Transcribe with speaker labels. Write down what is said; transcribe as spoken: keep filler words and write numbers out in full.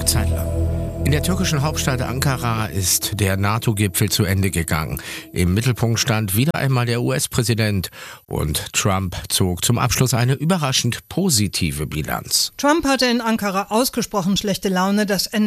Speaker 1: Zeit lang. In der türkischen Hauptstadt Ankara ist der NATO-Gipfel zu Ende gegangen. Im Mittelpunkt stand wieder einmal der U S-Präsident und Trump zog zum Abschluss eine überraschend positive Bilanz.
Speaker 2: Trump hatte in Ankara ausgesprochen schlechte Laune. Das Ende